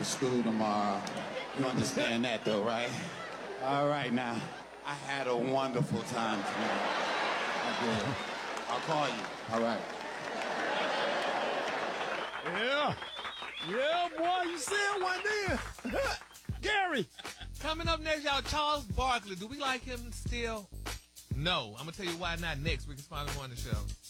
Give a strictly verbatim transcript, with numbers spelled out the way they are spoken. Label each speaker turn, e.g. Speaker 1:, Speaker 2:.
Speaker 1: to school tomorrow. You understand that, though, right? All right, now. I had a wonderful time tonight. I did. I'll call you. All right.
Speaker 2: Yeah. Yeah, boy, you said one there. Gary.
Speaker 3: Coming up next, y'all, Charles Barkley. Do we like him still? No. I'm going to tell you why not next. Rickey Smiley on the show.